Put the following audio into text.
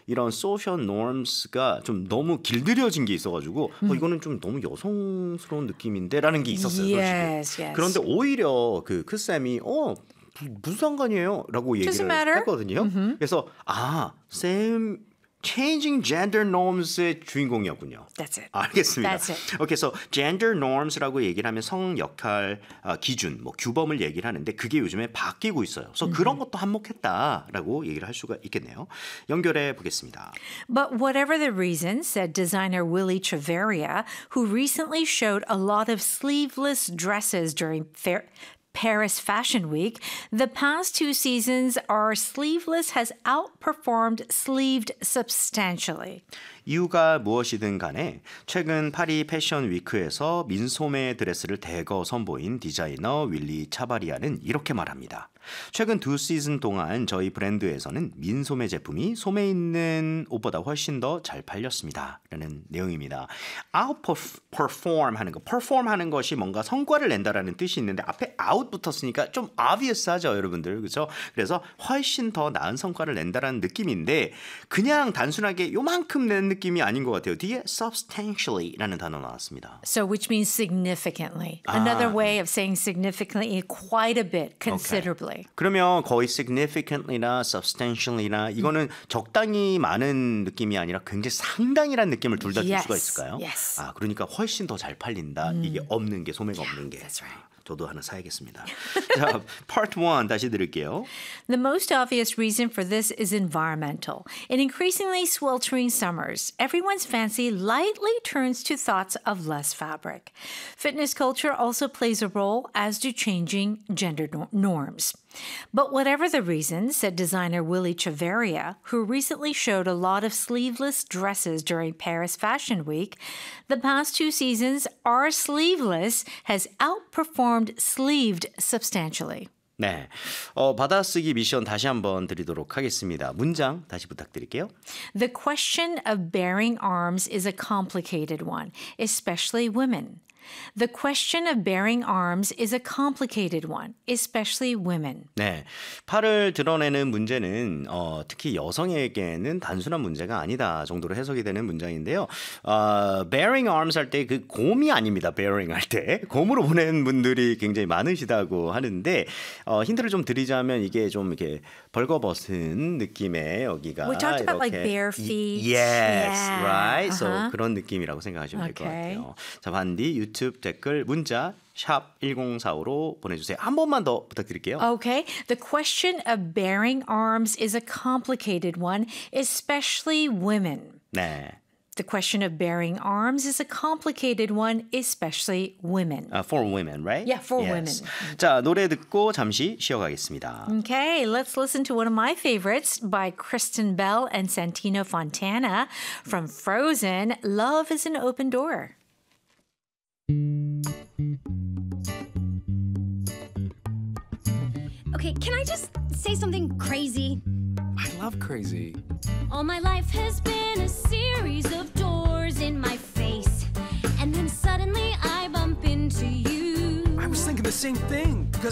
이런 social norms가 좀 너무 길들여진 게 있어가지고 이거는 좀 너무 여성스러운 느낌인데라는 게 있었어요. Yes, 솔직히. yes. 그런데 오히려 그 크쌤이 무슨 상관이에요?라고 얘기를 Doesn't matter. 했거든요. 그래서 same changing gender norms의 주인공이었군요. That's it. 알겠습니다. That's it. Okay, so gender norms라고 얘기를 하면 성 역할 기준, 뭐 규범을 얘기를 하는데 그게 요즘에 바뀌고 있어요. 그래서 그런 것도 한몫했다라고 얘기를 할 수가 있겠네요. 연결해 보겠습니다. But whatever the reason, said designer Willie Chavarria, who recently showed a lot of sleeveless dresses during Paris Fashion Week, the past 2 seasons, our sleeveless has outperformed sleeved substantially. 이유가 무엇이든 간에 최근 파리 패션 위크에서 민소매 드레스를 대거 선보인 디자이너 윌리 차바리아는 이렇게 말합니다. 최근 2 시즌 동안 저희 브랜드에서는 민소매 제품이 소매 있는 옷보다 훨씬 더 잘 팔렸습니다. 라는 내용입니다. outperform 하는 거, perform 하는 것이 뭔가 성과를 낸다라는 뜻이 있는데 앞에 out 붙었으니까 좀 obvious 하죠, 여러분들. 그렇죠? 그래서 훨씬 더 나은 성과를 낸다라는 느낌인데 그냥 단순하게 요만큼 낸 느낌이 아닌 것 같아요. 뒤에 substantially라는 단어 나왔습니다. So which means significantly. Another way of saying significantly, quite a bit, considerably. 그러면 거의 significantly나 substantially나 이거는 적당히 많은 느낌이 아니라 굉장히 상당이라는 느낌을 둘 다 줄 수가 있을까요? Yes. 그러니까 훨씬 더 잘 팔린다. 이게 없는 게 소매가 없는 게. That's right. 저도 하나 사야겠습니다. 자, part 1 다시 들을게요. The most obvious reason for this is environmental. In increasingly sweltering summers, everyone's fancy lightly turns to thoughts of less fabric. Fitness culture also plays a role, as do changing gender norms. But whatever the reason, said designer Willie Chavarria, who recently showed a lot of sleeveless dresses during Paris Fashion Week, the past 2 seasons, our sleeveless has outperformed sleeved substantially. 네, 받아쓰기 미션 다시 한번 드리도록 하겠습니다. 문장 다시 부탁드릴게요. The question of bearing arms is a complicated one, especially women. The question of bearing arms is a complicated one, especially women. 네, 팔을 드러내는 문제는 특히 여성에게는 단순한 문제가 아니다 정도로 해석이 되는 문장인데요. bearing arms 할 때 그 곰이 아닙니다. bearing 할 때 곰으로 보낸 분들이 굉장히 많으시다고 하는데 힌트를 좀 드리자면 이게 좀 이렇게 벌거벗은 느낌의 여기가 We talked about like bare feet. Yes, Yeah. right. So 그런 느낌이라고 생각하시면 될 것 같아요. 자, 반디 유튜브 댓글 문자 샵 1045로 보내주세요. 한 번만 더 부탁드릴게요. Okay. The question of bearing arms is a complicated one, especially women. 네. The question of bearing arms is a complicated one, especially women. For women, right? Yeah, for women. 자, 노래 듣고 잠시 쉬어가겠습니다. Okay, let's listen to one of my favorites by Kristen Bell and Santino Fontana from Frozen, Love is an Open Door. Okay, can I just say something crazy? I love crazy. All my life has been a series of doors in my face. And then suddenly I bump into you. I was thinking the same thing.